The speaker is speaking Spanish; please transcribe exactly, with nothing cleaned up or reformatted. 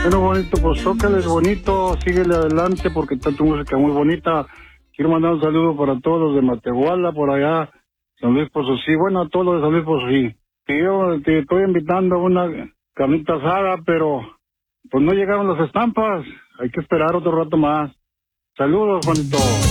Bueno, bonito, pues tócales bonito, síguele adelante porque está tu música muy bonita. Quiero mandar un saludo para todos los de Matehuala, por allá, San Luis Potosí, bueno, a todos los de San Luis Potosí. Y yo te estoy invitando a una carnita asada, pero pues no llegaron las estampas, hay que esperar otro rato más. Saludos, bonito.